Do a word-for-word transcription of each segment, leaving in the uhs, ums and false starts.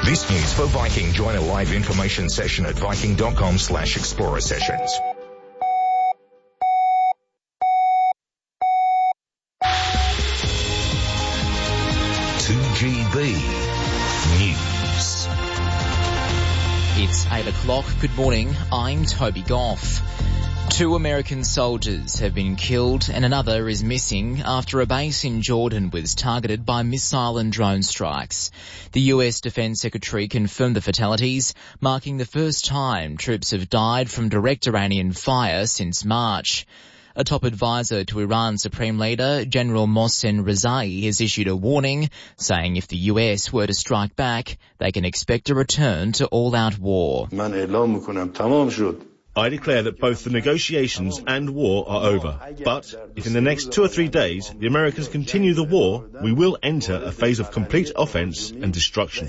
This news for Viking. Join a live information session at viking.com slash explorer sessions. two G B News. It's eight o'clock. Good morning. I'm Toby Goff. Two American soldiers have been killed and another is missing after a base in Jordan was targeted by missile and drone strikes. The U S Defense Secretary confirmed the fatalities, marking the first time troops have died from direct Iranian fire since March. A top advisor to Iran's Supreme Leader, General Mohsen Rezai, has issued a warning, saying if the U S were to strike back, they can expect a return to all-out war. I declare that both the negotiations and war are over. But if in the next two or three days the Americans continue the war, we will enter a phase of complete offence and destruction.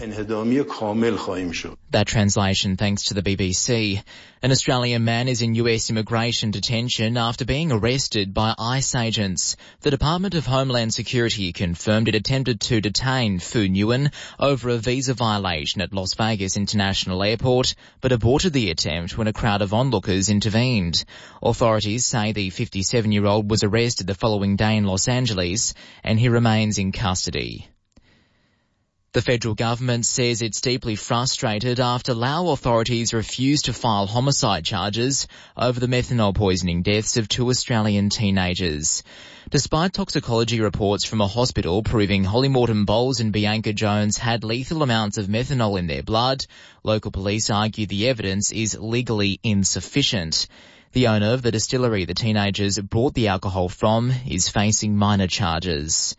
That translation thanks to the B B C. An Australian man is in U S immigration detention after being arrested by ICE agents. The Department of Homeland Security confirmed it attempted to detain Fu Nguyen over a visa violation at Las Vegas International Airport, but aborted the attempt when a crowd of onlookers intervened. Authorities say the fifty-seven-year-old was arrested the following day in Los Angeles and he remains in custody. The federal government says it's deeply frustrated after Lao authorities refused to file homicide charges over the methanol poisoning deaths of two Australian teenagers. Despite toxicology reports from a hospital proving Holly Morton Bowles and Bianca Jones had lethal amounts of methanol in their blood, local police argue the evidence is legally insufficient. The owner of the distillery the teenagers brought the alcohol from is facing minor charges.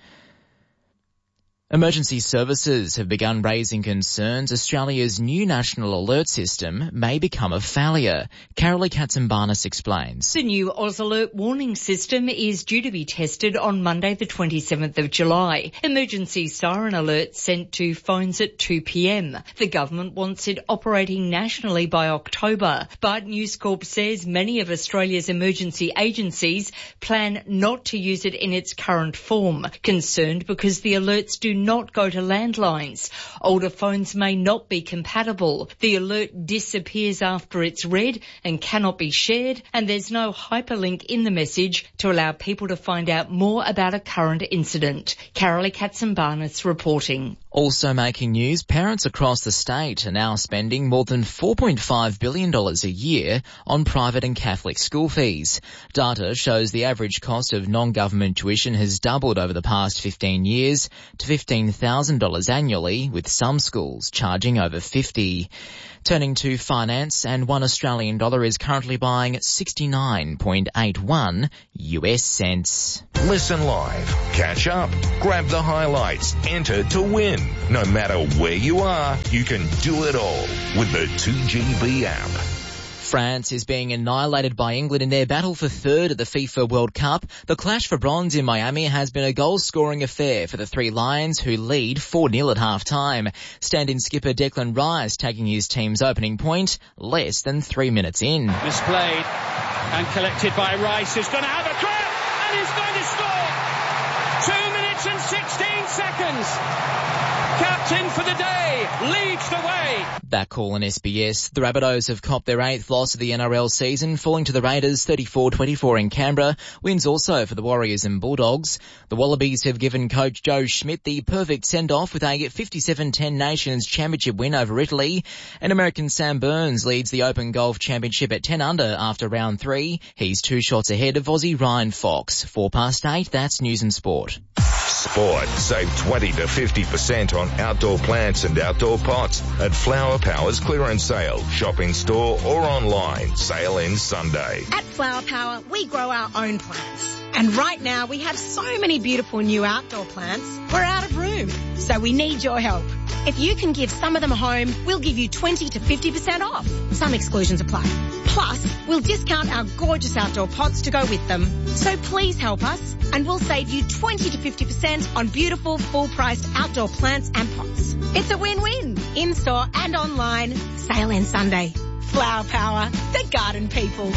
Emergency services have begun raising concerns Australia's new national alert system may become a failure. Carolee Katsimbarnis explains. The new Oz Alert warning system is due to be tested on Monday the twenty-seventh of July. Emergency siren alerts sent to phones at two p.m. The government wants it operating nationally by October, but News Corp says many of Australia's emergency agencies plan not to use it in its current form, concerned because the alerts do not go to landlines. Older phones may not be compatible. The alert disappears after it's read and cannot be shared, and there's no hyperlink in the message to allow people to find out more about a current incident. Carolee Katsimbarnis reporting. Also making news, parents across the state are now spending more than four point five billion dollars a year on private and Catholic school fees. Data shows the average cost of non-government tuition has doubled over the past fifteen years to fifteen thousand dollars annually, with some schools charging over fifty dollars. Turning to finance, and one Australian dollar is currently buying sixty-nine point eight one U S cents. Listen live, catch up, grab the highlights, enter to win. No matter where you are, you can do it all with the two G B app. France is being annihilated by England in their battle for third at the FIFA World Cup. The clash for bronze in Miami has been a goal-scoring affair for the Three Lions, who lead four nil at half-time. Stand-in skipper Declan Rice taking his team's opening point less than three minutes in. Misplayed and collected by Rice, who's going to have a crack, and he's going to score! Two minutes and sixteen seconds. Captain for the day, leads the way. That call on S B S. The Rabbitohs have copped their eighth loss of the N R L season, falling to the Raiders thirty-four twenty-four in Canberra. Wins also for the Warriors and Bulldogs. The Wallabies have given coach Joe Schmidt the perfect send-off with a fifty-seven ten Nations Championship win over Italy. And American Sam Burns leads the Open Golf Championship at ten under after round three. He's two shots ahead of Aussie Ryan Fox. Four past eight, that's News and Sport. Sport. Save twenty to fifty percent on outdoor plants and outdoor pots at Flower Power's clearance sale. Shop in store or online. Sale ends Sunday. At Flower Power, we grow our own plants. And right now we have so many beautiful new outdoor plants, we're out of room. So we need your help. If you can give some of them home, we'll give you twenty to fifty percent off. Some exclusions apply. Plus, we'll discount our gorgeous outdoor pots to go with them. So please help us and we'll save you twenty to fifty percent on beautiful full-priced outdoor plants and pots. It's a win-win. In-store and online. Sale ends Sunday. Flower Power, the garden people.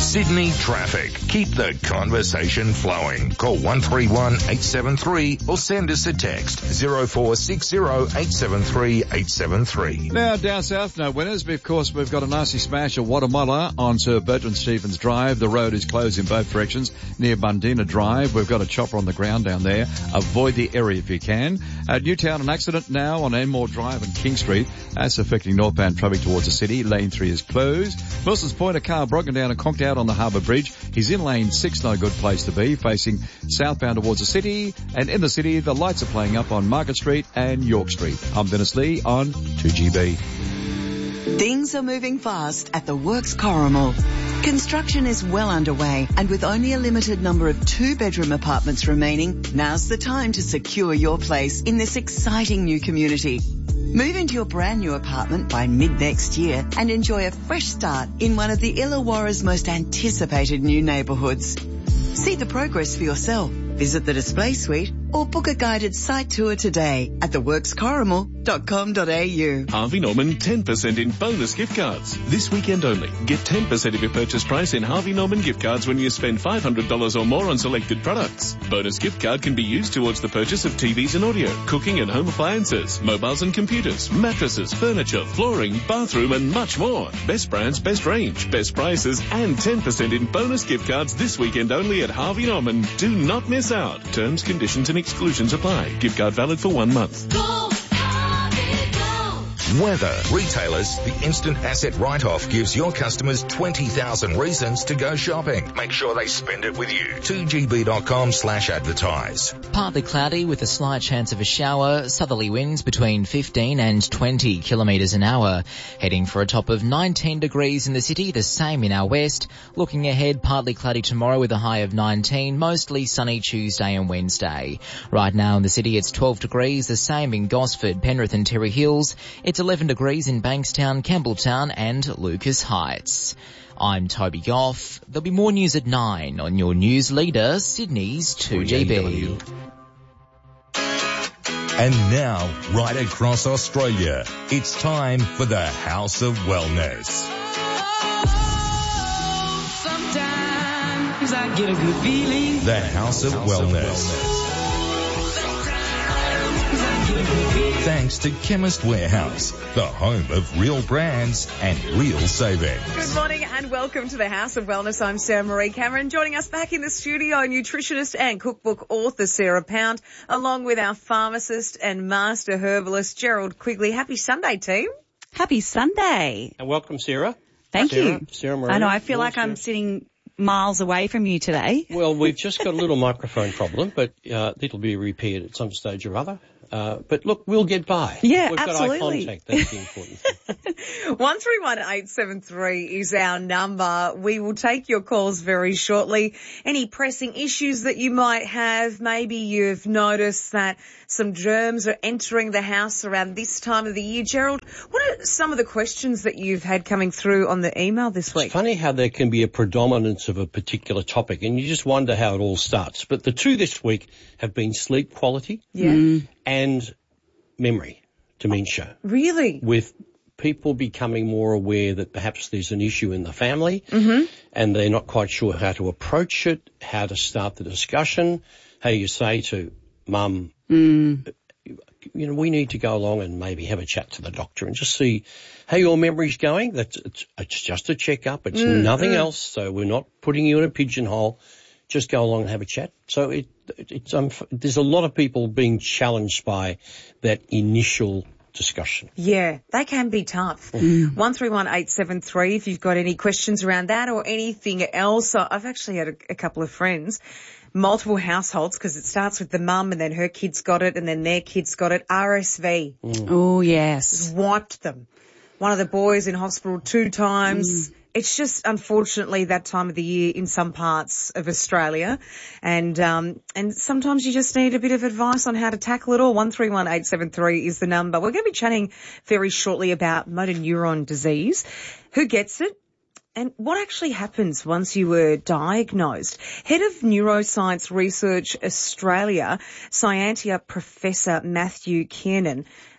Sydney traffic. Keep the conversation flowing. Call one three one eight seven three or send us a text zero four six zero eight seven three eight seven three. Now down south, no winners, but of course we've got a nasty smash at Watamolla on Sir Bertrand Stephens Drive. The road is closed in both directions near Bundina Drive. We've got a chopper on the ground down there. Avoid the area if you can. At Newtown, an accident now on Enmore Drive and King Street. That's affecting northbound traffic towards the city. Lane three is closed. Wilson's Point, a car broken down and conked out on the Harbour Bridge. He's in lane six, not a good place to be, facing southbound towards the city. And in the city, the lights are playing up on Market Street and York Street. I'm Dennis Lee on two G B. Things are moving fast at the Works Corrimal. Construction is well underway, and with only a limited number of two-bedroom apartments remaining, now's the time to secure your place in this exciting new community. Move into your brand new apartment by mid-next year and enjoy a fresh start in one of the Illawarra's most anticipated new neighbourhoods. See the progress for yourself. Visit the display suite or book a guided site tour today at the works corrimal dot com dot a u. Harvey Norman ten percent in bonus gift cards. This weekend only. Get ten percent of your purchase price in Harvey Norman gift cards when you spend five hundred dollars or more on selected products. Bonus gift card can be used towards the purchase of T Vs and audio, cooking and home appliances, mobiles and computers, mattresses, furniture, flooring, bathroom and much more. Best brands, best range, best prices and ten percent in bonus gift cards this weekend only at Harvey Norman. Do not miss out. Terms, conditions and exclusions apply. Gift card valid for one month. Go, Harvey, go. Weather. Retailers, the instant asset write-off gives your customers twenty thousand reasons to go shopping. Make sure they spend it with you. two G B dot com slash advertise. Partly cloudy with a slight chance of a shower. Southerly winds between fifteen and twenty kilometres an hour. Heading for a top of nineteen degrees in the city, the same in our west. Looking ahead, partly cloudy tomorrow with a high of nineteen, mostly sunny Tuesday and Wednesday. Right now in the city it's twelve degrees, the same in Gosford, Penrith and Terry Hills. It's eleven degrees in Bankstown, Campbelltown and Lucas Heights. I'm Toby Goff. There'll be more news at nine on your news leader, Sydney's two G B. And now, right across Australia, it's time for the House of Wellness. Sometimes I get a good feeling. The House of Wellness. Thanks to Chemist Warehouse, the home of real brands and real savings. Good morning and welcome to the House of Wellness. I'm Sarah Marie Cameron. Joining us back in the studio, nutritionist and cookbook author Sarah Pound, along with our pharmacist and master herbalist Gerald Quigley. Happy Sunday, team. Happy Sunday. And welcome, Sarah. Thank Sarah, you. Sarah Marie. I know, I feel Well, like Sarah. I'm sitting miles away from you today. Well, we've just got a little microphone problem, but uh, it'll be repaired at some stage or other. Uh, but look, we'll get by. Yeah, We've absolutely. got eye contact. That's the important thing. one three one eight seven three is our number. We will take your calls very shortly. Any pressing issues that you might have, maybe you've noticed that some germs are entering the house around this time of the year. Gerald, what are some of the questions that you've had coming through on the email this week? It's funny how there can be a predominance of a particular topic, and you just wonder how it all starts. But the two this week have been sleep quality Yeah. Mm. and memory, dementia. Really? With people becoming more aware that perhaps there's an issue in the family Mm-hmm. and they're not quite sure how to approach it, how to start the discussion, how you say to mum, Mm. you know, we need to go along and maybe have a chat to the doctor and just see how your memory's going. That's it's, it's just a checkup. It's Mm, nothing mm. else. So we're not putting you in a pigeonhole. Just go along and have a chat. So it, it it's um, there's a lot of people being challenged by that initial discussion. Yeah, they can be tough. Mm. one three one eight seven three if you've got any questions around that or anything else. I've actually had a, a couple of friends, multiple households, because it starts with the mum and then her kids got it and then their kids got it. R S V. Mm. Oh, yes. Wiped them. One of the boys in hospital two times. Mm. It's just, unfortunately, that time of the year in some parts of Australia. And um, and sometimes you just need a bit of advice on how to tackle it all. one three one eight seven three is the number. We're going to be chatting very shortly about motor neuron disease. Who gets it? And what actually happens once you were diagnosed? Head of Neuroscience Research Australia, Scientia Professor Matthew Kiernan,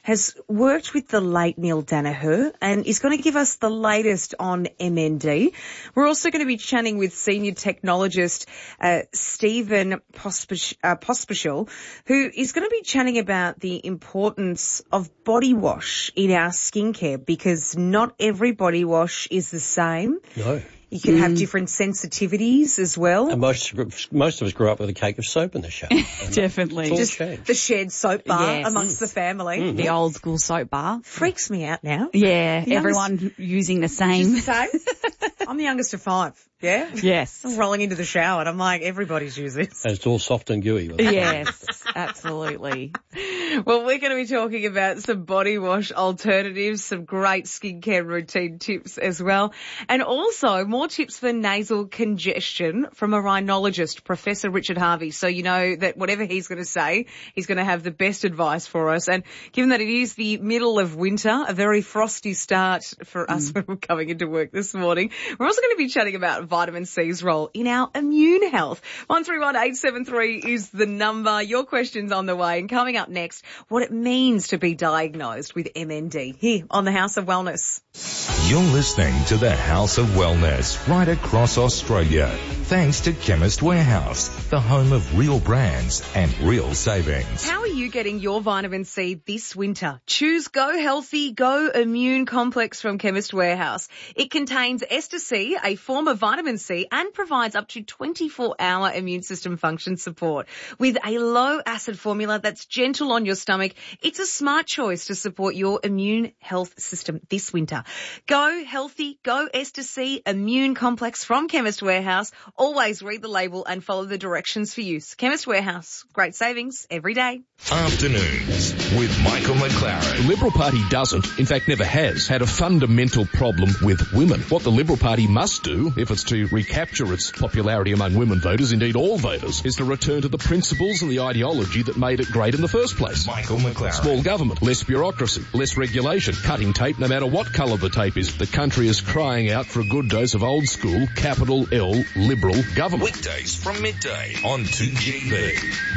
has worked with the late Neil Danaher and is going to give us the latest on M N D. We're also going to be chatting with senior technologist uh, Stephen Pospish- uh, Pospischal, who is going to be chatting about the importance of body wash in our skincare, because not every body wash is the same. No. You can mm. have different sensitivities as well. And most most of us grew up with a cake of soap in the shower. Definitely. Just the shared soap bar yes. amongst mm. the family. Mm. The old school soap bar. Freaks me out now. Yeah, the everyone youngest, using the same. The same? I'm the youngest of five. Yeah? Yes. I'm rolling into the shower and I'm like, everybody's used this. And it's all soft and gooey. Yes, absolutely. Well, we're going to be talking about some body wash alternatives, some great skincare routine tips as well, and also more tips for nasal congestion from a rhinologist, Professor Richard Harvey. So you know that whatever he's going to say, he's going to have the best advice for us. And given that it is the middle of winter, a very frosty start for us mm. when we're coming into work this morning, we're also going to be chatting about vitamin C's role in our immune health. one three one eight seven three is the number. Your question's on the way. And coming up next, what it means to be diagnosed with M N D here on the House of Wellness. You're listening to the House of Wellness right across Australia. Thanks to Chemist Warehouse, the home of real brands and real savings. How are you getting your vitamin C this winter? Choose Go Healthy, Go Immune Complex from Chemist Warehouse. It contains ester C, a form of vitamin C, and provides up to twenty-four hour immune system function support. With a low acid formula that's gentle on your stomach, it's a smart choice to support your immune health system this winter. Go Healthy, Go Ester C Immune Complex from Chemist Warehouse. Always read the label and follow the directions for use. Chemist Warehouse. Great savings every day. Afternoons with Michael McLaren. The Liberal Party doesn't, in fact never has, had a fundamental problem with women. What the Liberal Party must do, if it's to recapture its popularity among women voters, indeed all voters, is to return to the principles and the ideology that made it great in the first place. Michael McLaren. Small government, less bureaucracy, less regulation, cutting tape no matter what colour the tape is. The country is crying out for a good dose of old school, capital L, Liberal government. Weekdays from midday on two G B.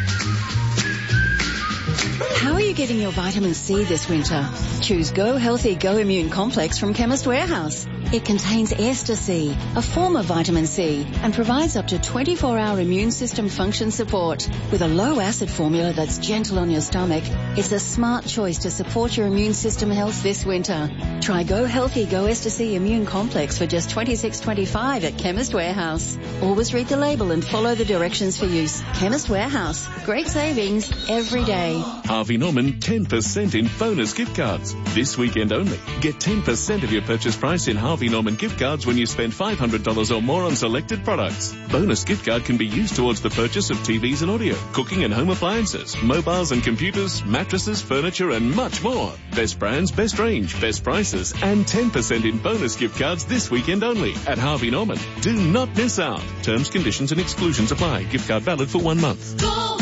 How are you getting your vitamin C this winter? Choose Go Healthy, Go Immune Complex from Chemist Warehouse. It contains ester C, a form of vitamin C, and provides up to twenty-four hour immune system function support. With a low acid formula that's gentle on your stomach, it's a smart choice to support your immune system health this winter. Try Go Healthy, Go Ester C Immune Complex for just twenty-six twenty-five at Chemist Warehouse. Always read the label and follow the directions for use. Chemist Warehouse. Great savings every day. Harvey Norman ten percent in bonus gift cards. This weekend only. Get ten percent of your purchase price in Harvey Norman gift cards when you spend five hundred dollars or more on selected products. Bonus gift card can be used towards the purchase of T Vs and audio, cooking and home appliances, mobiles and computers, mattresses, furniture and much more. Best brands, best range, best prices and ten percent in bonus gift cards this weekend only at Harvey Norman. Do not miss out. Terms, conditions and exclusions apply. Gift card valid for one month. Go!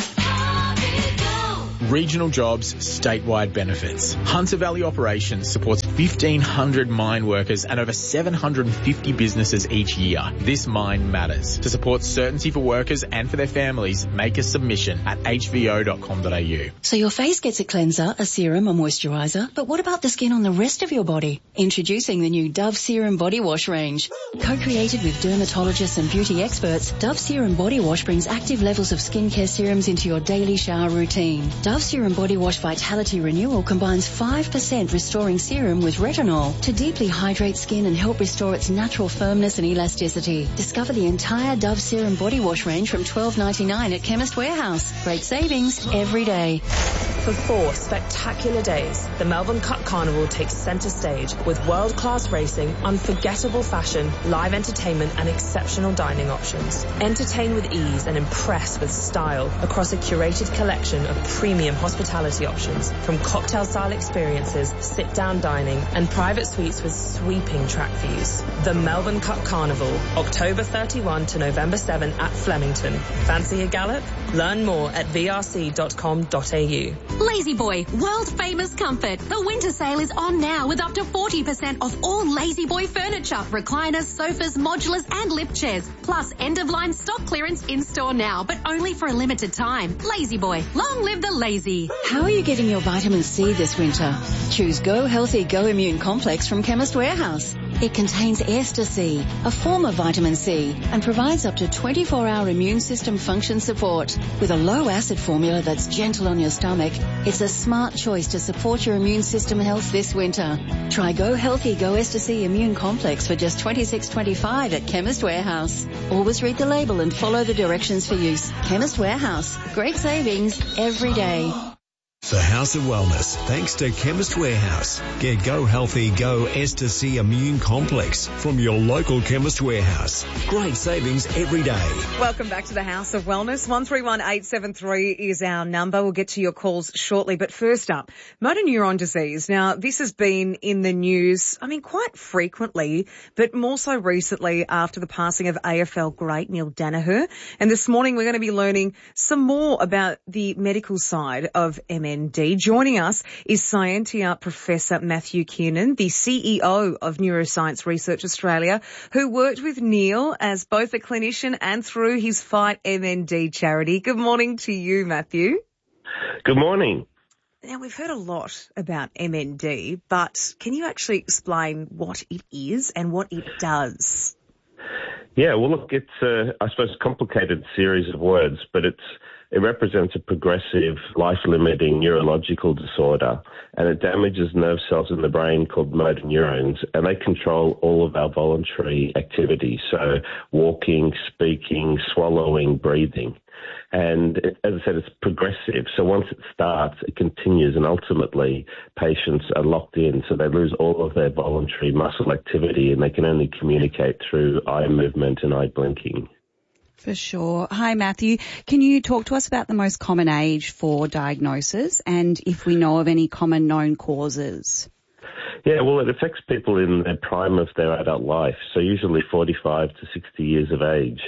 Regional jobs, statewide benefits. Hunter Valley Operations supports fifteen hundred mine workers and over seven hundred fifty businesses each year. This mine matters. To support certainty for workers and for their families, make a submission at h v o dot com dot a u. So your face gets a cleanser, a serum, a moisturiser, but what about the skin on the rest of your body? Introducing the new Dove Serum Body Wash range. Co-created with dermatologists and beauty experts, Dove Serum Body Wash brings active levels of skincare serums into your daily shower routine. Dove Serum Body Wash Vitality Renewal combines five percent restoring serum with retinol to deeply hydrate skin and help restore its natural firmness and elasticity. Discover the entire Dove Serum Body Wash range from twelve ninety-nine at Chemist Warehouse. Great savings every day. For four spectacular days, the Melbourne Cup Carnival takes centre stage with world-class racing, unforgettable fashion, live entertainment and exceptional dining options. Entertain with ease and impress with style across a curated collection of premium hospitality options, from cocktail-style experiences, sit-down dining and private suites with sweeping track views. The Melbourne Cup Carnival, October thirty-first to November seventh at Flemington. Fancy a gallop? Learn more at v r c dot com dot a u. Lazy Boy, world famous comfort. The winter sale is on now with up to forty percent off all Lazy Boy furniture, recliners, sofas, modulars and lift chairs. Plus end of line stock clearance in store now, but only for a limited time. Lazy Boy, long live the lazy. How are you getting your vitamin C this winter? Choose Go Healthy Go Immune Complex from Chemist Warehouse. It contains Ester C, a form of vitamin C, and provides up to twenty-four hour immune system function support. With a low acid formula that's gentle on your stomach, it's a smart choice to support your immune system health this winter. Try Go Healthy Go Ester C Immune Complex for just twenty-six twenty-five at Chemist Warehouse. Always read the label and follow the directions for use. Chemist Warehouse. Great savings every day. The House of Wellness, thanks to Chemist Warehouse. Get Go Healthy Go Ester C Immune Complex from your local Chemist Warehouse. Great savings every day. Welcome back to the House of Wellness. one three one eight seven three is our number. We'll get to your calls shortly. But first up, motor neuron disease. Now, this has been in the news, I mean, quite frequently, but more so recently after the passing of A F L great Neil Daniher. And this morning we're going to be learning some more about the medical side of M N D. Joining us is Scientia Professor Matthew Kiernan, the C E O of Neuroscience Research Australia, who worked with Neil as both a clinician and through his Fight M N D charity. Good morning to you, Matthew. Good morning. Now, we've heard a lot about M N D, but can you actually explain what it is and what it does? Yeah, well, look, it's, a, I suppose, a complicated series of words, but it's It represents a progressive, life-limiting neurological disorder, and it damages nerve cells in the brain called motor neurons, and they control all of our voluntary activities, so walking, speaking, swallowing, breathing. And it, as I said, it's progressive, so once it starts, it continues, and ultimately patients are locked in, so they lose all of their voluntary muscle activity, and they can only communicate through eye movement and eye blinking. For sure. Hi, Matthew. Can you talk to us about the most common age for diagnosis and if we know of any common known causes? Yeah, well, it affects people in the prime of their adult life, so usually forty-five to sixty years of age.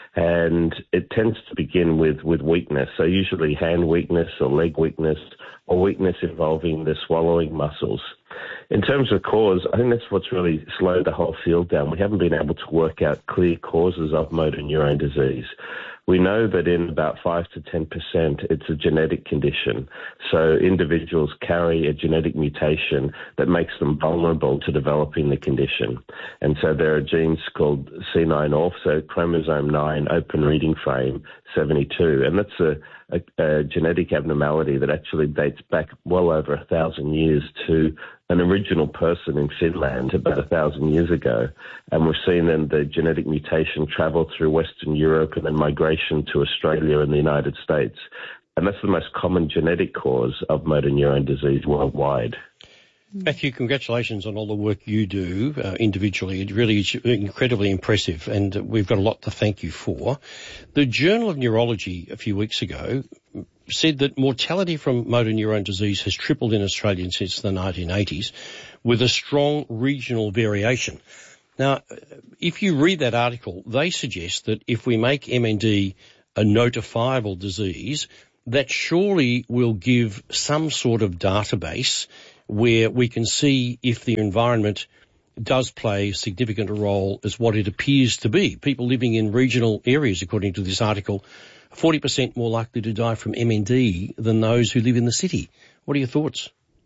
And it tends to begin with, with weakness, so usually hand weakness or leg weakness or weakness involving the swallowing muscles. In terms of cause, I think that's what's really slowed the whole field down. We haven't been able to work out clear causes of motor neuron disease. We know that in about five to ten percent, it's a genetic condition. So individuals carry a genetic mutation that makes them vulnerable to developing the condition. And so there are genes called C nine O R F, so chromosome nine, open reading frame seventy-two. And that's a, a, a genetic abnormality that actually dates back well over a thousand years to an original person in Finland about a thousand years ago. And we've seen then the genetic mutation travel through Western Europe and then migration to Australia and the United States. And that's the most common genetic cause of motor neuron disease worldwide. Matthew, congratulations on all the work you do uh, individually. It really is incredibly impressive, and we've got a lot to thank you for. The Journal of Neurology a few weeks ago said that mortality from motor neuron disease has tripled in Australia since the nineteen eighties, with a strong regional variation. Now, if you read that article, they suggest that if we make M N D a notifiable disease, that surely will give some sort of database where we can see if the environment does play a significant role as what it appears to be. People living in regional areas, according to this article, forty percent more likely to die from M N D than those who live in the city. What are your thoughts?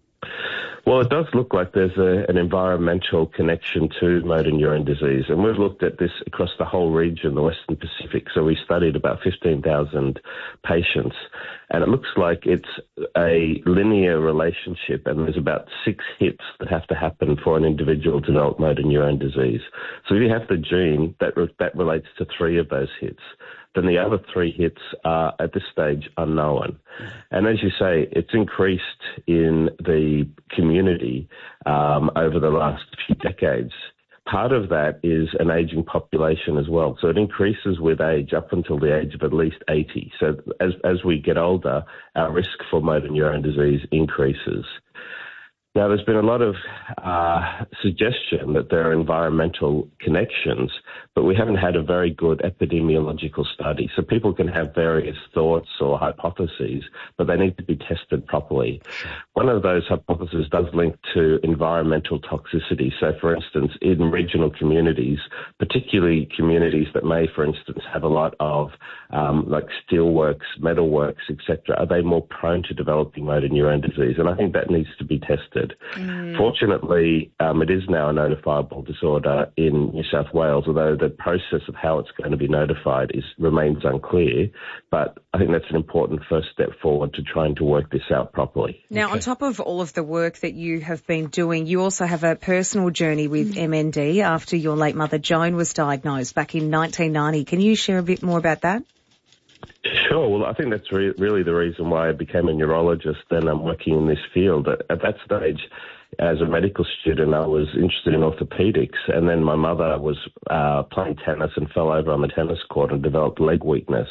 Well, it does look like there's a, an environmental connection to motor neuron disease, and we've looked at this across the whole region, the Western Pacific. So we studied about fifteen thousand patients, and it looks like it's a linear relationship, and there's about six hits that have to happen for an individual to develop motor neuron disease. So if you have the gene, that re- that relates to three of those hits. Then the other three hits are, at this stage, unknown. And as you say, it's increased in the community um, over the last few decades. Part of that is an aging population as well. So it increases with age up until the age of at least eighty. So as, as we get older, our risk for motor neuron disease increases. Now, there's been a lot of uh, suggestion that there are environmental connections, but we haven't had a very good epidemiological study. So people can have various thoughts or hypotheses, but they need to be tested properly. One of those hypotheses does link to environmental toxicity. So, for instance, in regional communities, particularly communities that may, for instance, have a lot of um, like steelworks, metalworks, et cetera, are they more prone to developing motor neurone disease? And I think that needs to be tested. Mm. Fortunately, um, it is now a notifiable disorder in New South Wales, although the process of how it's going to be notified is remains unclear. But I think that's an important first step forward to trying to work this out properly. Now, okay. On top of all of the work that you have been doing, you also have a personal journey with mm. M N D after your late mother Joan was diagnosed back in nineteen ninety. Can you share a bit more about that? Sure. Well, I think that's re- really the reason why I became a neurologist and I'm working in this field. At, at that stage, as a medical student, I was interested in orthopedics, and then my mother was uh, playing tennis and fell over on the tennis court and developed leg weakness.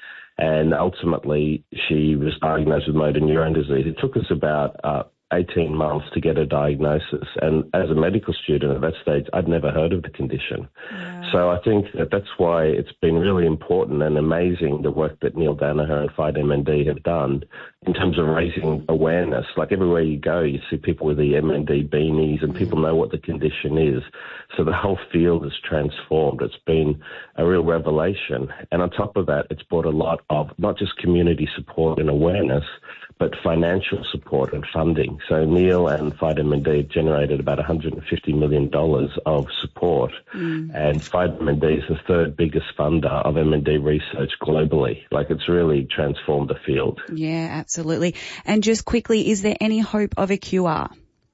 And ultimately, she was diagnosed with motor neurone disease. It took us about uh, eighteen months to get a diagnosis. And as a medical student at that stage, I'd never heard of the condition. Yeah. So I think that that's why it's been really important and amazing the work that Neil Danaher and Fight M N D have done in terms of raising awareness. Like everywhere you go, you see people with the M N D beanies and people know what the condition is. So the whole field is transformed. It's been a real revelation. And on top of that, it's brought a lot of not just community support and awareness, but financial support and funding. So Neil and Fight M N D have generated about one hundred fifty million dollars of support, mm. and Fight M N D is the third biggest funder of M N D research globally. Like, it's really transformed the field. Yeah, absolutely. And just quickly, is there any hope of a cure?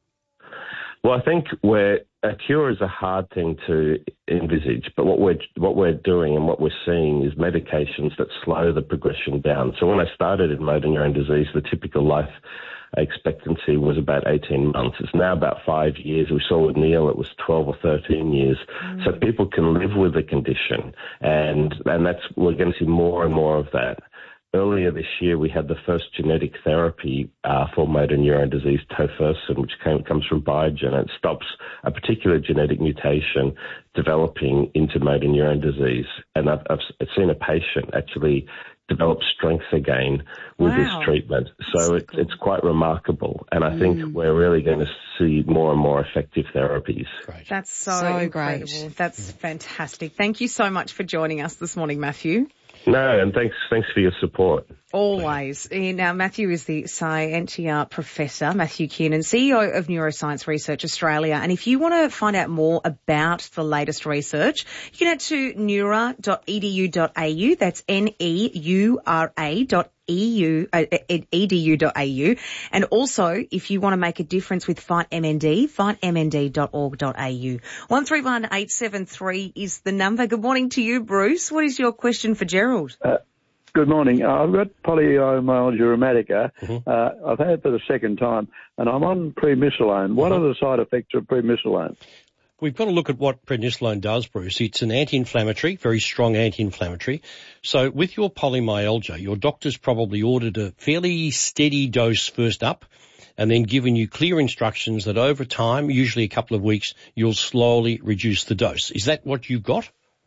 Well, I think we're, a cure is a hard thing to envisage, but what we're what we're doing and what we're seeing is medications that slow the progression down. So when I started in motor neurone disease, the typical life expectancy was about eighteen months. It's now about five years. We saw with Neil it was twelve or thirteen years. Mm. So people can live with the condition, and and that's we're going to see more and more of that. Earlier this year, we had the first genetic therapy uh, for motor neurone disease, tofersen, which came, comes from Biogen. It stops a particular genetic mutation developing into motor neurone disease. And I've, I've seen a patient actually develop strength again with wow. this treatment. So, so it, cool. it's quite remarkable. And I mm. think we're really going to see more and more effective therapies. Great. That's so, so incredible. Great. That's yeah. fantastic. Thank you so much for joining us this morning, Matthew. No, and thanks thanks for your support. Always. Now, Matthew is the Scientia Professor, Matthew Kiernan, C E O of Neuroscience Research Australia. And if you want to find out more about the latest research, you can head to neura dot e d u dot a u. That's N E U R A dot E U, uh, E D U dot A U. And also, if you want to make a difference with Fight M N D, fight m n d dot org dot a u. one three one eight seven three is the number. Good morning to you, Bruce. What is your question for Gerald? Uh, good morning. Uh, I've got polymyalgia rheumatica. Mm-hmm. Uh, I've had it for the second time, and I'm on prednisolone. What mm-hmm. are the side effects of prednisolone? We've got to look at what prednisolone does, Bruce. It's an anti-inflammatory, very strong anti-inflammatory. So with your polymyalgia, your doctor's probably ordered a fairly steady dose first up and then given you clear instructions that over time, usually a couple of weeks, you'll slowly reduce the dose. Is that what you've got?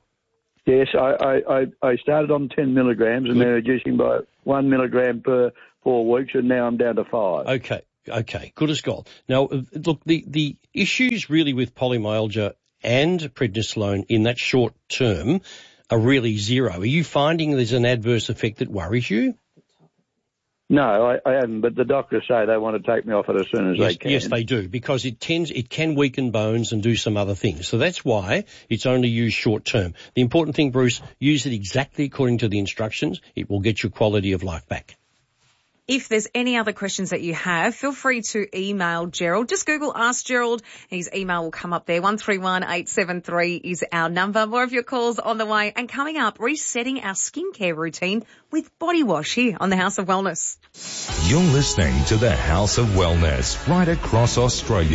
Yes, I, I, I started on ten milligrams and then reducing by one milligram per four weeks, and now I'm down to five. Okay. Okay, good as gold. Now, look, the, the issues really with polymyalgia and prednisolone in that short term are really zero. Are you finding there's an adverse effect that worries you? No, I, I haven't, but the doctors say they want to take me off it as soon as yes, they can. Yes, they do, because it tends, it can weaken bones and do some other things. So that's why it's only used short term. The important thing, Bruce, use it exactly according to the instructions. It will get your quality of life back. If there's any other questions that you have, feel free to email Gerald. Just Google Ask Gerald. His email will come up there. one three one eight seven three is our number. More of your calls on the way. And coming up, resetting our skincare routine with Body Wash here on the House of Wellness. You're listening to the House of Wellness right across Australia.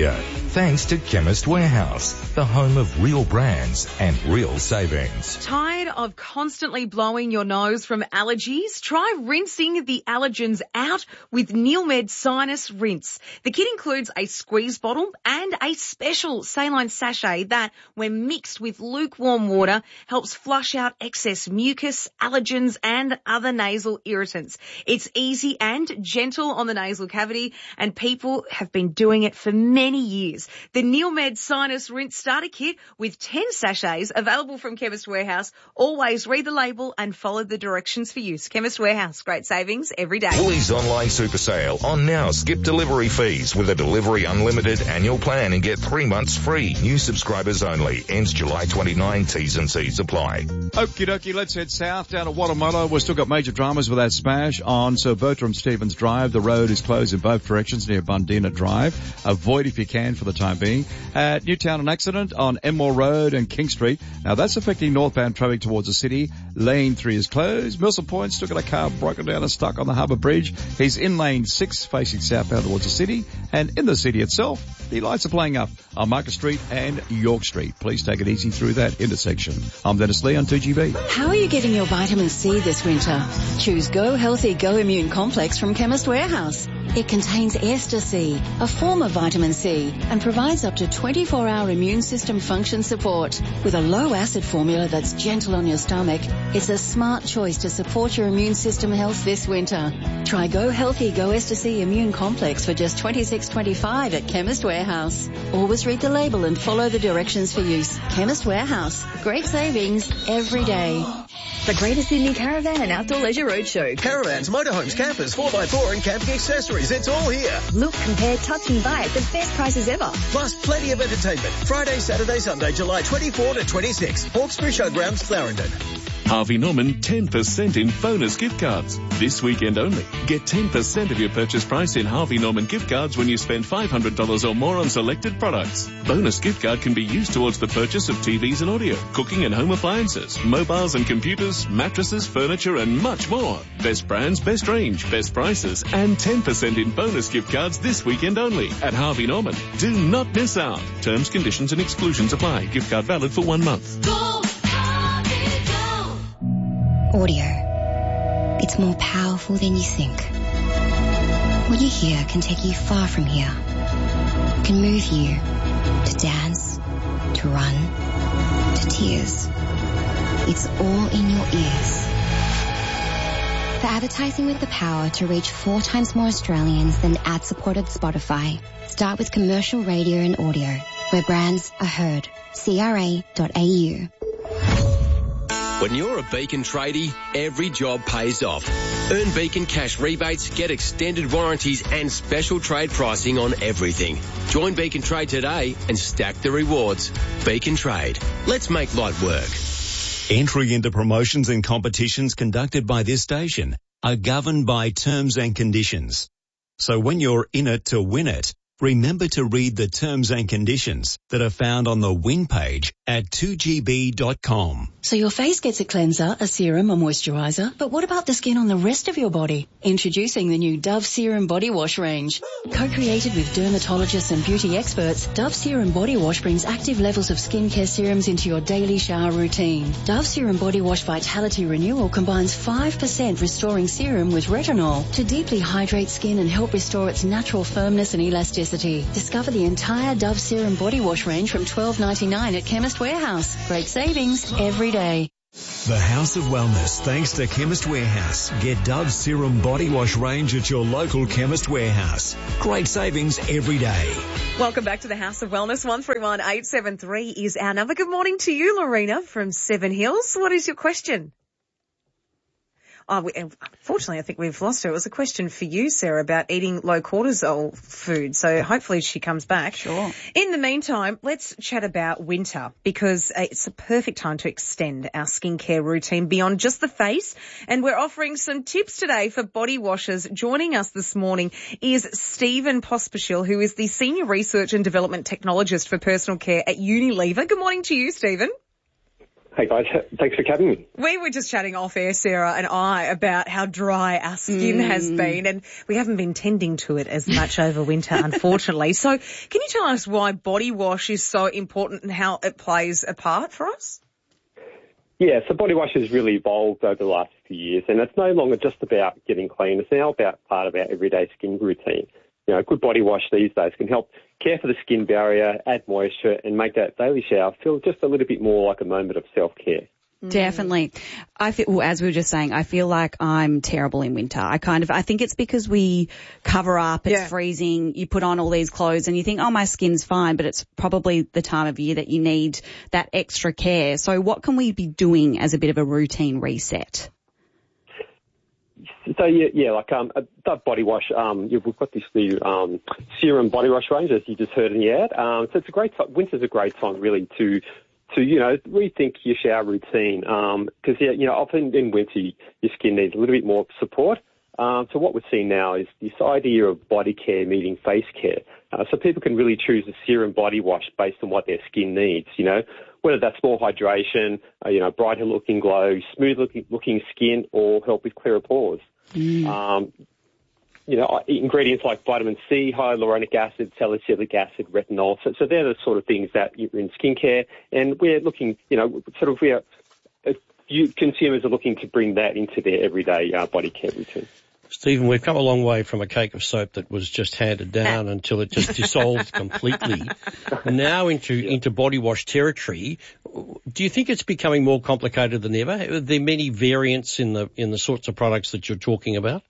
thanks to Chemist Warehouse, the home of real brands and real savings. Tired of constantly blowing your nose from allergies? Try rinsing the allergens out with Neilmed Sinus Rinse. The kit includes a squeeze bottle and a special saline sachet that, when mixed with lukewarm water, helps flush out excess mucus, allergens and other nasal irritants. It's easy and gentle on the nasal cavity, and people have been doing it for many years. The Neilmed Sinus Rinse Starter Kit with ten sachets available from Chemist Warehouse. Always read the label and follow the directions for use. Chemist Warehouse, great savings every day. Woolies online super sale on now. Skip delivery fees with a delivery unlimited annual plan and get three months free. New subscribers only. Ends July twenty-ninth. T's and C's apply. Okie dokie, let's head south down to Watamolla. We've still got major dramas with that smash on Sir Bertram Stevens Drive. The road is closed in both directions near Bundina Drive. Avoid if you can for the time being. At Newtown, an accident on Enmore Road and King Street. Now that's affecting northbound traffic towards the city. Lane three is closed. Milson Point still got a car broken down and stuck on the Harbour Bridge. He's in lane six facing southbound towards the city. And in the city itself, the lights are playing up on Market Street and York Street. Please take it easy through that intersection. I'm Dennis Lee on two G B. How are you getting your vitamin C this winter? Choose Go Healthy Go Immune Complex from Chemist Warehouse. It contains Ester C, a form of vitamin C, and provides up to twenty-four hour immune system function support. With a low acid formula that's gentle on your stomach, it's a smart choice to support your immune system health this winter. Try Go Healthy Go Ester C Immune Complex for just twenty-six twenty-five at Chemist Warehouse. Always read the label and follow the directions for use. Chemist Warehouse. Great savings every day. The Greater Sydney Caravan and Outdoor Leisure Roadshow. Caravans, motorhomes, campers, four by four and camping accessories. It's all here. Look, compare, touch and buy at the best prices ever. Plus plenty of entertainment. Friday, Saturday, Sunday, July twenty-fourth to twenty-sixth. Hawkesbury Showgrounds, Clarendon. Harvey Norman ten percent in bonus gift cards. This weekend only. Get ten percent of your purchase price in Harvey Norman gift cards when you spend five hundred dollars or more on selected products. Bonus gift card can be used towards the purchase of T Vs and audio, cooking and home appliances, mobiles and computers, mattresses, furniture and much more. Best brands, best range, best prices and ten percent in bonus gift cards this weekend only at Harvey Norman. Do not miss out. Terms, conditions and exclusions apply. Gift card valid for one month. Go! Audio. It's more powerful than you think. What you hear can take you far from here. It can move you to dance, to run, to tears. It's all in your ears. For advertising with the power to reach four times more Australians than ad-supported Spotify, start with commercial radio and audio, where brands are heard. C R A dot A U. When you're a Beacon tradie, every job pays off. Earn Beacon cash rebates, get extended warranties and special trade pricing on everything. Join Beacon Trade today and stack the rewards. Beacon Trade. Let's make light work. Entry into promotions and competitions conducted by this station are governed by terms and conditions. So when you're in it to win it, remember to read the terms and conditions that are found on the win page at two G B dot com. So your face gets a cleanser, a serum, a moisturiser, but what about the skin on the rest of your body? Introducing the new Dove Serum Body Wash range. Co-created with dermatologists and beauty experts, Dove Serum Body Wash brings active levels of skincare serums into your daily shower routine. Dove Serum Body Wash Vitality Renewal combines five percent restoring serum with retinol to deeply hydrate skin and help restore its natural firmness and elasticity. Discover the entire Dove Serum Body Wash range from twelve ninety-nine at Chemist Warehouse. Great savings every day. The House of Wellness, thanks to Chemist Warehouse. Get Dove Serum Body Wash range at your local Chemist Warehouse. Great savings every day. Welcome back to the House of Wellness. one three one eight seven three is our number. Good morning to you, Lorena from Seven Hills. What is your question? Oh, we, unfortunately, I think we've lost her. It was a question for you, Sarah, about eating low cortisol food. So hopefully she comes back. Sure. In the meantime, let's chat about winter, because it's a perfect time to extend our skincare routine beyond just the face. And we're offering some tips today for body washes. Joining us this morning is Stephen Pospisil, who is the Senior Research and Development Technologist for Personal Care at Unilever. Good morning to you, Stephen. Hey guys, thanks for having me. We were just chatting off air, Sarah and I, about how dry our skin mm. has been, and we haven't been tending to it as much over winter, unfortunately. So can you tell us why body wash is so important and how it plays a part for us? Yeah, so body wash has really evolved over the last few years, and it's no longer just about getting clean. It's now about part of our everyday skin routine. You know, a good body wash these days can help care for the skin barrier, add moisture, and make that daily shower feel just a little bit more like a moment of self-care. Definitely. I feel, well, as we were just saying, I feel like I'm terrible in winter. I kind of, I think it's because we cover up, it's yeah. freezing, you put on all these clothes and you think, oh, my skin's fine, but it's probably the time of year that you need that extra care. So what can we be doing as a bit of a routine reset? So, yeah, yeah, like um, Dove Body Wash, um, yeah, we've got this new um, serum body wash range, as you just heard in the ad. Um, so it's a great time, winter's a great time really to, to you know, rethink your shower routine. Because, um, yeah, you know, often in winter your skin needs a little bit more support. Um, so what we're seeing now is this idea of body care meeting face care. Uh, so people can really choose a serum body wash based on what their skin needs, you know, whether that's more hydration, uh, you know, brighter looking glow, smooth looking, looking skin, or help with clearer pores. Mm. Um, you know, ingredients like vitamin C, hyaluronic acid, salicylic acid, retinol. So, so they're the sort of things that you're in skincare, and we're looking, you know, sort of we are, uh, you, consumers are looking to bring that into their everyday uh, body care routine. Stephen, we've come a long way from a cake of soap that was just handed down until it just dissolved completely. Now into yeah. into body wash territory. Do you think it's becoming more complicated than ever? Are there many variants in the in the sorts of products that you're talking about?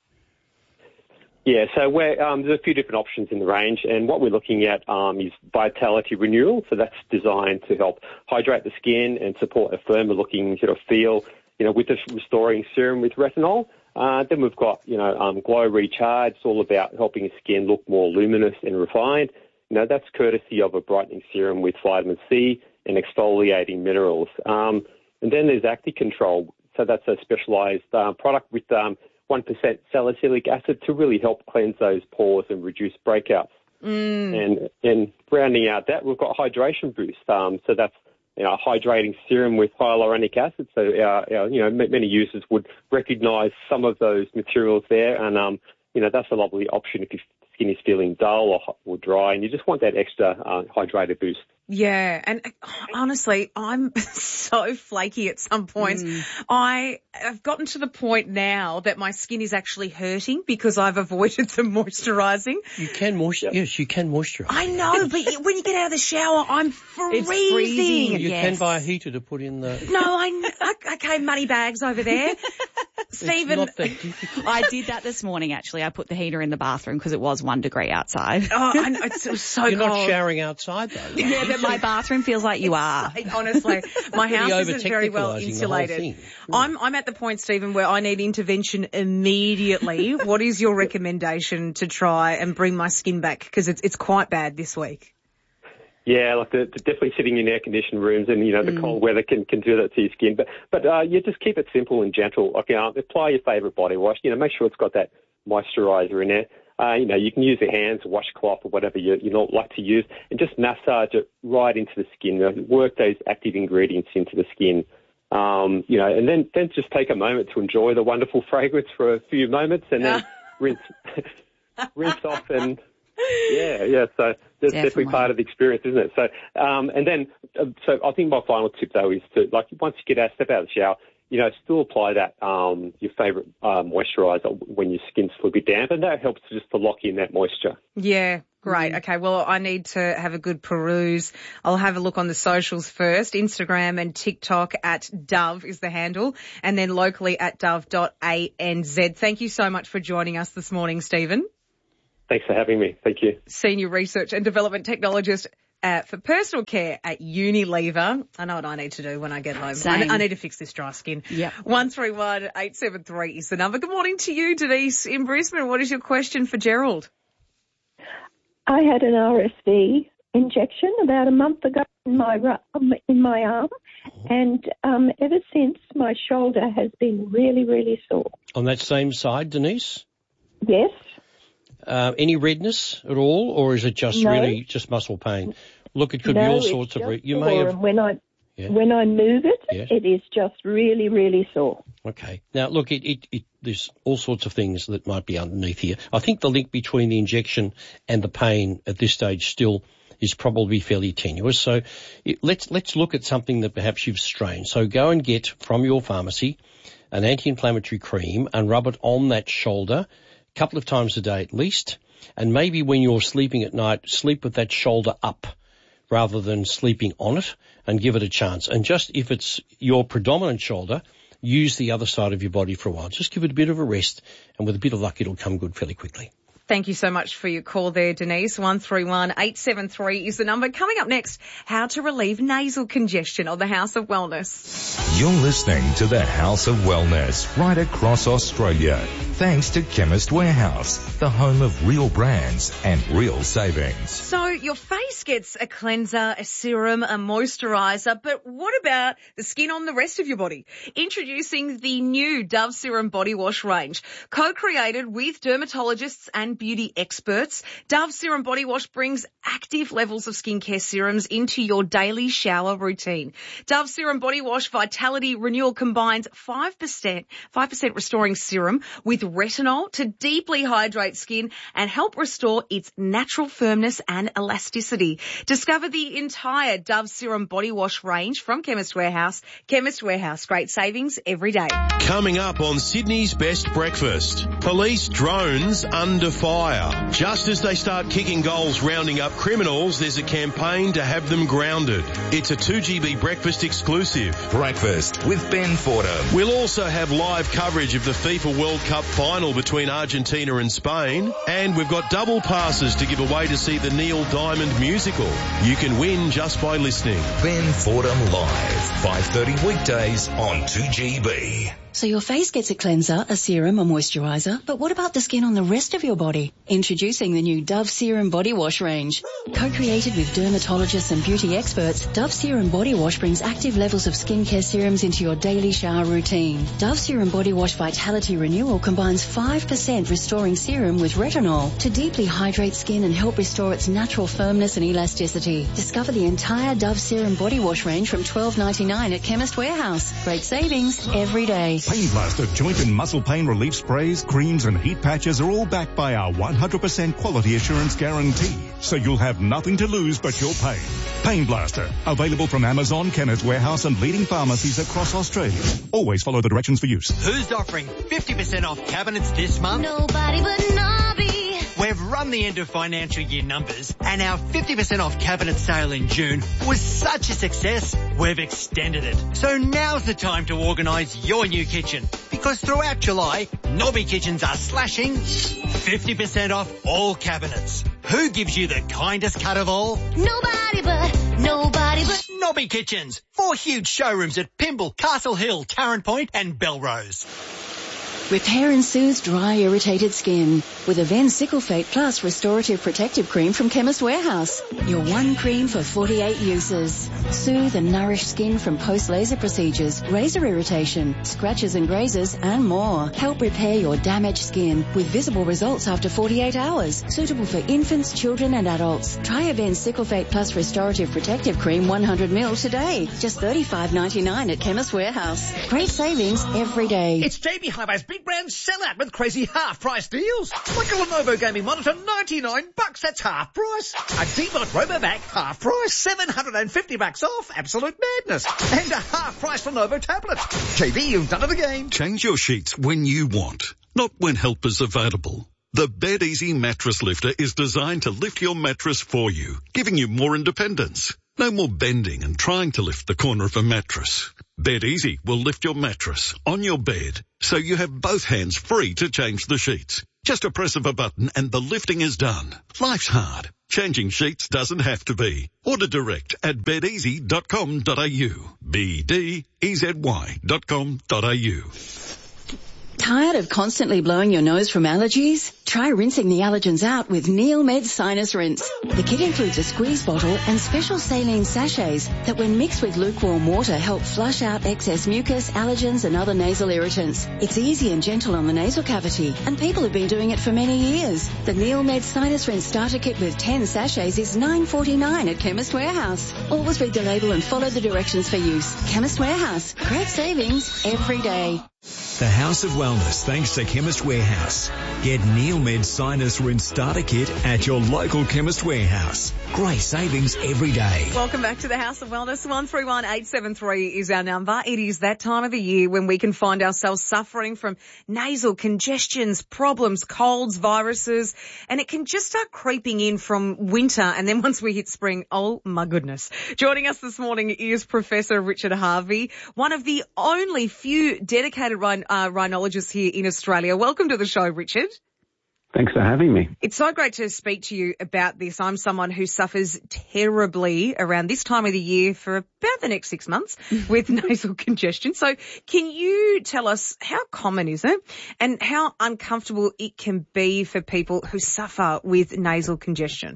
Yeah, so we're, um, there's a few different options in the range, and what we're looking at um, is Vitality Renewal. So that's designed to help hydrate the skin and support a firmer-looking sort of feel, you know, with the restoring serum with retinol. Uh, then we've got, you know, um, Glow Recharge. It's all about helping skin look more luminous and refined. You know, that's courtesy of a brightening serum with vitamin C and exfoliating minerals. Um, and then there's Acne Control. So that's a specialised uh, product with um, one percent salicylic acid to really help cleanse those pores and reduce breakouts. Mm. And, and rounding out that, we've got Hydration Boost. Um, so that's, you know, a hydrating serum with hyaluronic acid. So, our, our, you know, many users would recognise some of those materials there. And, um, you know, that's a lovely option if your skin is feeling dull or, or dry and you just want that extra uh, hydrated boost. Yeah, and honestly, I'm so flaky at some points. Mm. I have gotten to the point now that my skin is actually hurting because I've avoided the moisturising. You can moisturise. Yes, you can moisturise. I know, but when you get out of the shower, I'm freezing. It's freezing. You yes. can buy a heater to put in the... No, I... Okay, money bags over there. Stephen, it's not that difficult. I did that this morning, actually. I put the heater in the bathroom because it was one degree outside. Oh, I know, it's, it was so You're cold. You're not showering outside, though. Yeah, but my bathroom feels like you are. Honestly, my house isn't very well insulated. I'm, I'm at the point, Stephen, where I need intervention immediately. What is your recommendation to try and bring my skin back? Because it's, it's quite bad this week. Yeah, like the, the definitely sitting in air-conditioned rooms and, you know, the mm. cold weather can, can do that to your skin. But, but uh, you just keep it simple and gentle. Like, you know, apply your favourite body wash. You know, make sure it's got that moisturiser in there. Uh, you know, you can use your hands, a washcloth or whatever you, you know, like to use, and just massage it right into the skin. You know, work those active ingredients into the skin. Um, you know, and then, then just take a moment to enjoy the wonderful fragrance for a few moments and then rinse, rinse off and... Yeah, yeah. So that's definitely. definitely part of the experience, isn't it? So, um, and then, uh, so I think my final tip though is to, like, once you get out, step out of the shower, you know, still apply that um, your favourite uh, moisturiser when your skin's a little bit damp, and that helps just to lock in that moisture. Yeah. Great. Okay. Well, I need to have a good peruse. I'll have a look on the socials first. Instagram and TikTok at Dove is the handle, and then locally at dove dot a n z. Thank you so much for joining us this morning, Stephen. Thanks for having me. Thank you. Senior Research and Development Technologist uh, for Personal Care at Unilever. I know what I need to do when I get home. I, I need to fix this dry skin. Yeah. one three one, eight seven three is the number. Good morning to you, Denise in Brisbane. What is your question for Gerald? I had an R S V injection about a month ago in my in my arm, and um, ever since my shoulder has been really, really sore. On that same side, Denise? Yes. Uh, any redness at all, or is it just no. really just muscle pain? Look, it could no, be all sorts of. Re- you may have. When I Yeah. When I move it, Yes. it is just really, really sore. Okay. Now, look, it, it, it, there's all sorts of things that might be underneath here. I think the link between the injection and the pain at this stage still is probably fairly tenuous. So it, let's let's look at something that perhaps you've strained. So go and get from your pharmacy an anti-inflammatory cream and rub it on that shoulder a couple of times a day at least. And maybe when you're sleeping at night, sleep with that shoulder up rather than sleeping on it, and give it a chance. And just if it's your predominant shoulder, use the other side of your body for a while. Just give it a bit of a rest, and with a bit of luck, it'll come good fairly quickly. Thank you so much for your call there, Denise. one three one eight seven three is the number. Coming up next, how to relieve nasal congestion on the House of Wellness. You're listening to the House of Wellness right across Australia. Thanks to Chemist Warehouse, the home of real brands and real savings. So your face gets a cleanser, a serum, a moisturiser, but what about the skin on the rest of your body? Introducing the new Dove Serum Body Wash range. Co-created with dermatologists and beauty experts, Dove Serum Body Wash brings active levels of skincare serums into your daily shower routine. Dove Serum Body Wash Vitality Renewal combines five percent, five percent restoring serum with retinol to deeply hydrate skin and help restore its natural firmness and elasticity. Discover the entire Dove Serum Body Wash range from Chemist Warehouse. Chemist Warehouse, great savings every day. Coming up on Sydney's Best Breakfast, police drones under fire. Just as they start kicking goals rounding up criminals, there's a campaign to have them grounded. It's a two G B Breakfast exclusive. Breakfast with Ben Fordham. We'll also have live coverage of the FIFA World Cup final between Argentina and Spain, and we've got double passes to give away to see the Neil Diamond musical. You can win just by listening. Ben Fordham Live, five thirty weekdays on two G B. So your face gets a cleanser, a serum, a moisturiser, but what about the skin on the rest of your body? Introducing the new Dove Serum Body Wash range. Co-created with dermatologists and beauty experts, Dove Serum Body Wash brings active levels of skincare serums into your daily shower routine. Dove Serum Body Wash Vitality Renewal combines five percent restoring serum with retinol to deeply hydrate skin and help restore its natural firmness and elasticity. Discover the entire Dove Serum Body Wash range from twelve ninety-nine at Chemist Warehouse. Great savings every day. Pain Blaster joint and muscle pain relief sprays, creams and heat patches are all backed by our one hundred percent quality assurance guarantee. So you'll have nothing to lose but your pain. Pain Blaster, available from Amazon, Chemist Warehouse and leading pharmacies across Australia. Always follow the directions for use. Who's offering fifty percent off cabinets this month? Nobody but Nobby. We've run the end of financial year numbers, and our fifty percent off cabinet sale in June was such a success, we've extended it. So now's the time to organise your new kitchen, because throughout July, Nobby Kitchens are slashing fifty percent off all cabinets. Who gives you the kindest cut of all? Nobody but, nobody but. Nobby Kitchens. Four huge showrooms at Pymble, Castle Hill, Tarrant Point and Belrose. Repair and soothe dry, irritated skin with Aven Cyclefate Plus Restorative Protective Cream from Chemist Warehouse. Your one cream for forty-eight uses. Soothe and nourish skin from post-laser procedures, razor irritation, scratches and grazes, and more. Help repair your damaged skin with visible results after forty-eight hours. Suitable for infants, children, and adults. Try Aven Cyclefate Plus Restorative Protective Cream one hundred milliliters today. Just thirty-five ninety-nine at Chemist Warehouse. Great savings every day. It's J B Hi-Fi's big brand sellout with crazy half-price deals. Like a Lenovo gaming monitor, ninety-nine bucks. That's half price. A D-Bot RoboVac, half price. seven hundred fifty bucks off. Absolute madness. And a half-price Lenovo tablet. J B, you've done it again. Change your sheets when you want, not when help is available. The Bed Easy Mattress Lifter is designed to lift your mattress for you, giving you more independence. No more bending and trying to lift the corner of a mattress. Bed Easy will lift your mattress on your bed, so you have both hands free to change the sheets. Just a press of a button and the lifting is done. Life's hard. Changing sheets doesn't have to be. Order direct at bed easy dot com dot a u. B D E Z Y dot com dot a u. Tired of constantly blowing your nose from allergies? Try rinsing the allergens out with Neilmed Sinus Rinse. The kit includes a squeeze bottle and special saline sachets that when mixed with lukewarm water help flush out excess mucus, allergens and other nasal irritants. It's easy and gentle on the nasal cavity and people have been doing it for many years. The Neilmed Sinus Rinse starter kit with ten sachets is nine dollars forty-nine at Chemist Warehouse. Always read the label and follow the directions for use. Chemist Warehouse. Great savings every day. The House of Wellness, thanks to Chemist Warehouse. Get Neilmed Sinus Rinse Starter Kit at your local Chemist Warehouse. Great savings every day. Welcome back to the House of Wellness. one three one eight seven three is our number. It is that time of the year when we can find ourselves suffering from nasal congestions, problems, colds, viruses, and it can just start creeping in from winter. And then once we hit spring, oh my goodness. Joining us this morning is Professor Richard Harvey, one of the only few dedicated rhin- uh, rhinologists here in Australia. Welcome to the show, Richard. Thanks for having me. It's so great to speak to you about this. I'm someone who suffers terribly around this time of the year for about the next six months with nasal congestion. So can you tell us how common is it and how uncomfortable it can be for people who suffer with nasal congestion?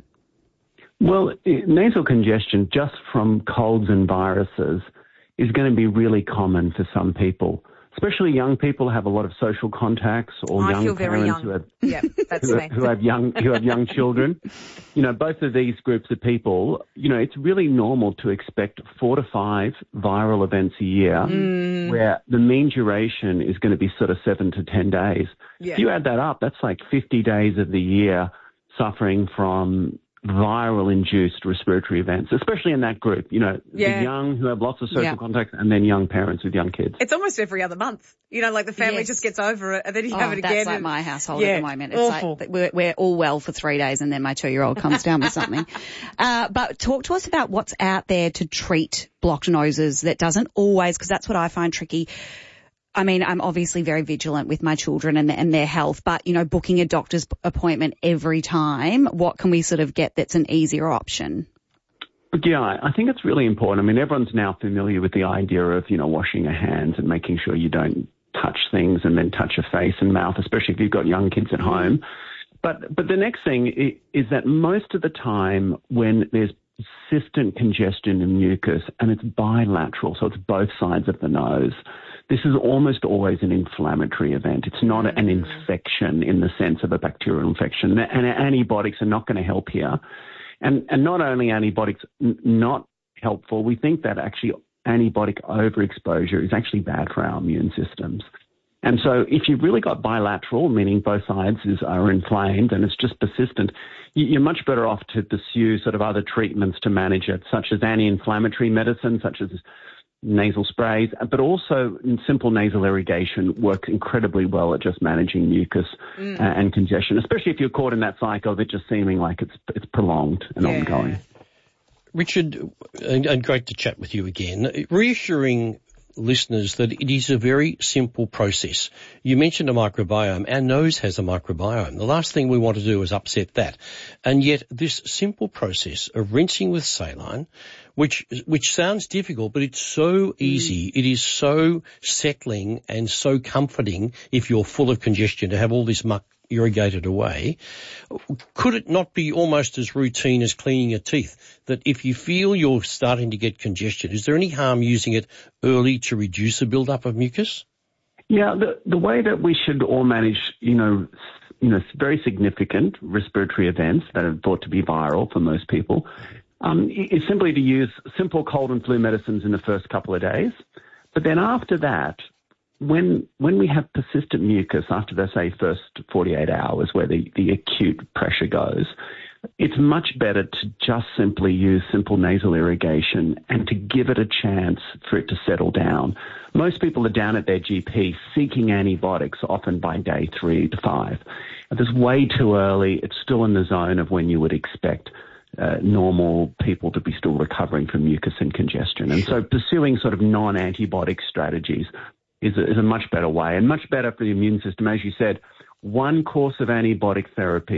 Well, nasal congestion just from colds and viruses is going to be really common for some people. Especially young people have a lot of social contacts, or I young feel very parents young. who have yeah, that's who, me. who have young who have young children. You know, both of these groups of people, you know, it's really normal to expect four to five viral events a year, mm. where the mean duration is going to be sort of seven to ten days. Yeah. If you add that up, that's like fifty days of the year suffering from viral-induced respiratory events, especially in that group, you know, yeah. the young who have lots of social yeah. contacts and then young parents with young kids. It's almost every other month. You know, like the family Yes. just gets over it and then you Oh, have it that's again. like and, my household yeah, at the moment. It's awful. like we're, we're all well for three days and then my two-year-old comes down with something. Uh, but talk to us about what's out there to treat blocked noses that doesn't always, because that's what I find tricky. I mean, I'm obviously very vigilant with my children and, and their health, but, you know, booking a doctor's appointment every time, what can we sort of get that's an easier option? Yeah, I think it's really important. I mean, everyone's now familiar with the idea of, you know, washing your hands and making sure you don't touch things and then touch your face and mouth, especially if you've got young kids at home. But but the next thing is that most of the time when there's persistent congestion in mucus and it's bilateral, so it's both sides of the nose, this is almost always an inflammatory event. It's not an infection in the sense of a bacterial infection. And antibiotics are not going to help here. And, and not only antibiotics n- not helpful, we think that actually antibiotic overexposure is actually bad for our immune systems. And so if you've really got bilateral, meaning both sides is, are inflamed and it's just persistent, you, you're much better off to pursue sort of other treatments to manage it, such as anti-inflammatory medicine, such as nasal sprays, but also simple nasal irrigation works incredibly well at just managing mucus mm. and congestion, especially if you're caught in that cycle of it just seeming like it's it's prolonged and yeah. ongoing. Richard, and, and great to chat with you again. Reassuring listeners that it is a very simple process. You mentioned a microbiome. Our nose has a microbiome. The last thing we want to do is upset that. And yet this simple process of rinsing with saline, which which sounds difficult, but it's so easy. Mm. It is so settling and so comforting if you're full of congestion to have all this muck irrigated away. Could it not be almost as routine as cleaning your teeth, that if you feel you're starting to get congestion, is there any harm using it early to reduce the build-up of mucus? Yeah, the, the way that we should all manage, you know, you know, very significant respiratory events that are thought to be viral for most people, um, is simply to use simple cold and flu medicines in the first couple of days. But then after that, When when we have persistent mucus after the, say, first forty-eight hours where the, the acute pressure goes, it's much better to just simply use simple nasal irrigation and to give it a chance for it to settle down. Most people are down at their G P seeking antibiotics, often by day three to five. If it's way too early, it's still in the zone of when you would expect uh, normal people to be still recovering from mucus and congestion. And so pursuing sort of non-antibiotic strategies Is a, is a much better way and much better for the immune system. As you said, one course of antibiotic therapy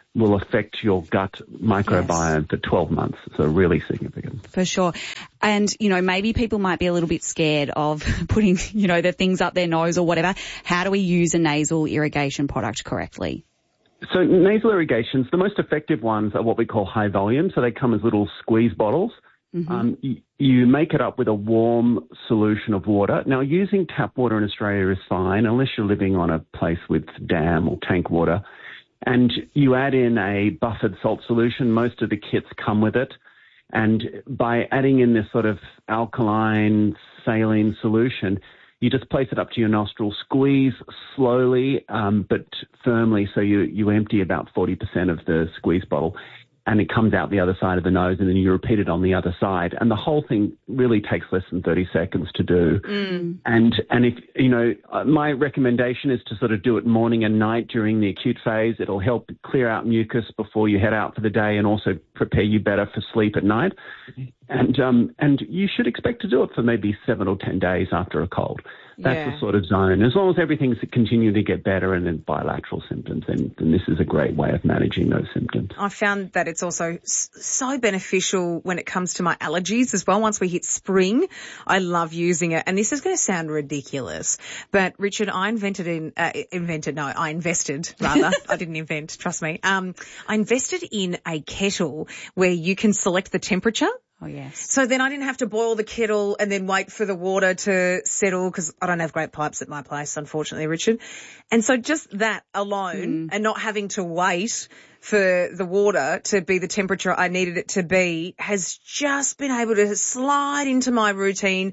will affect your gut microbiome yes. for twelve months. So really significant. For sure. And, you know, maybe people might be a little bit scared of putting, you know, the things up their nose or whatever. How do we use a nasal irrigation product correctly? So nasal irrigations, the most effective ones are what we call high volume. So they come as little squeeze bottles. Mm-hmm. Um, you, you make it up with a warm solution of water. Now, using tap water in Australia is fine unless you're living on a place with dam or tank water. And you add in a buffered salt solution. Most of the kits come with it. And by adding in this sort of alkaline saline solution, you just place it up to your nostril, squeeze slowly um, but firmly, so you, you empty about forty percent of the squeeze bottle, and it comes out the other side of the nose, and then you repeat it on the other side. And the whole thing really takes less than thirty seconds to do. Mm. And, and if, you know, my recommendation is to sort of do it morning and night during the acute phase. It'll help clear out mucus before you head out for the day and also prepare you better for sleep at night. And, um, and you should expect to do it for maybe seven or ten days after a cold. That's yeah. the sort of zone. As long as everything's continuing to get better and then bilateral symptoms, then, then this is a great way of managing those symptoms. I found that it's also so beneficial when it comes to my allergies as well. Once we hit spring, I love using it. And this is going to sound ridiculous, but Richard, I invented in, uh, invented, no, I invested rather. I didn't invent, trust me. Um, I invested in a kettle where you can select the temperature. Oh, yes. So then I didn't have to boil the kettle and then wait for the water to settle because I don't have great pipes at my place, unfortunately, Richard. And so just that alone mm. and not having to wait for the water to be the temperature I needed it to be has just been able to slide into my routine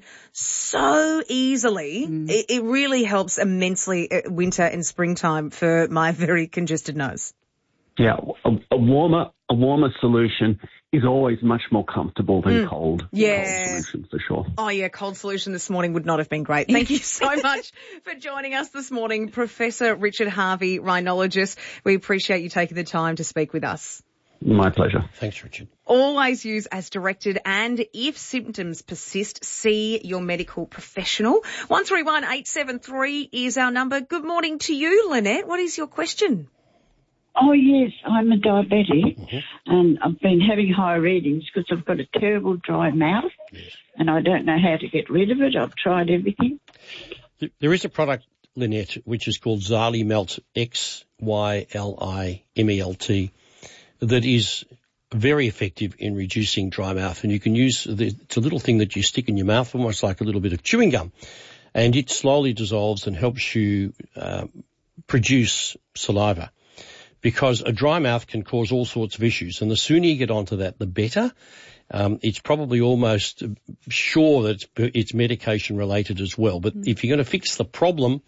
so easily. Mm. It, it really helps immensely at winter and springtime for my very congested nose. Yeah, a, a warmer, a warmer solution is always much more comfortable than mm. cold. Yeah. Cold solution for sure. Oh yeah, cold solution this morning would not have been great. Thank you so much for joining us this morning, Professor Richard Harvey, rhinologist. We appreciate you taking the time to speak with us. My pleasure. Thanks, Richard. Always use as directed, and if symptoms persist, see your medical professional. one three one eight seven three is our number. Good morning to you, Lynette. What is your question? Oh, yes, I'm a diabetic, mm-hmm. and I've been having high readings because I've got a terrible dry mouth, yes. and I don't know how to get rid of it. I've tried everything. There is a product, Lynette, which is called Xylymelt, X Y L I M E L T, that is very effective in reducing dry mouth, and you can use the, it's a little thing that you stick in your mouth, almost like a little bit of chewing gum, and it slowly dissolves and helps you uh, produce saliva. Because a dry mouth can cause all sorts of issues, and the sooner you get onto that, the better. Um, it's probably almost sure that it's, it's medication related as well. But mm. if you're going to fix the problem,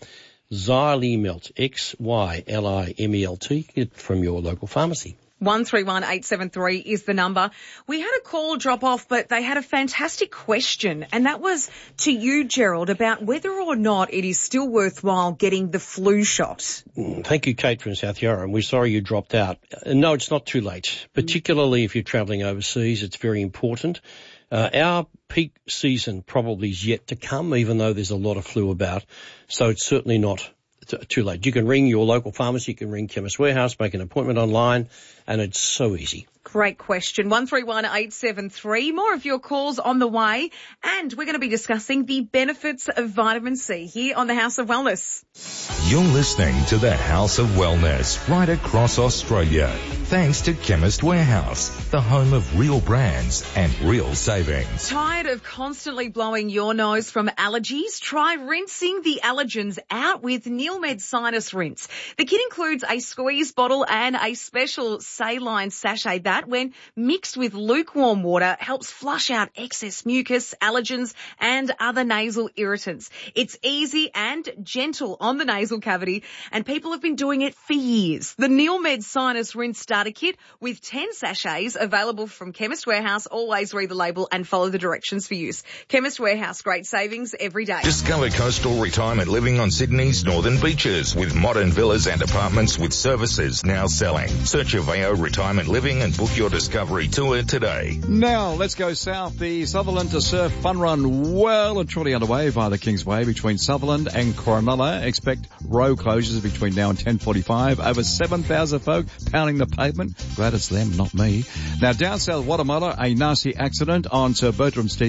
Xylymelt, X Y L I M E L T, get it from your local pharmacy. one three one eight seven three is the number. We had a call drop off, but they had a fantastic question, and that was to you, Gerald, about whether or not it is still worthwhile getting the flu shot. Thank you, Kate from South Yarra, and we're sorry you dropped out. Uh, no, it's not too late, particularly if you're travelling overseas. It's very important. Uh, our peak season probably is yet to come, even though there's a lot of flu about, so it's certainly not too late. You can ring your local pharmacy, you can ring Chemist Warehouse, make an appointment online, and it's so easy. Great question. one three one eight seven three. More of your calls on the way. And we're going to be discussing the benefits of vitamin C here on the House of Wellness. You're listening to the House of Wellness right across Australia. Thanks to Chemist Warehouse, the home of real brands and real savings. Tired of constantly blowing your nose from allergies? Try rinsing the allergens out with Neilmed Sinus Rinse. The kit includes a squeeze bottle and a special saline sachet that, when mixed with lukewarm water, helps flush out excess mucus, allergens and other nasal irritants. It's easy and gentle on the nasal cavity, and people have been doing it for years. The Neilmed Sinus Rinse Starter Kit with ten sachets available from Chemist Warehouse. Always read the label and follow the directions for use. Chemist Warehouse, great savings every day. Discover coastal retirement living on Sydney's northern beaches with modern villas and apartments with services now selling. Search Aveo Retirement Living and book your discovery tour today. Now, let's go south. The Sutherland to Surf Fun Run well and truly underway via the Kingsway between Sutherland and Coromella. Expect road closures between now and ten forty-five. Over seven thousand folk pounding the pavement pavement. Glad it's them, not me. Now, down south Watamolla, a nasty accident on Sir Bertram Stevens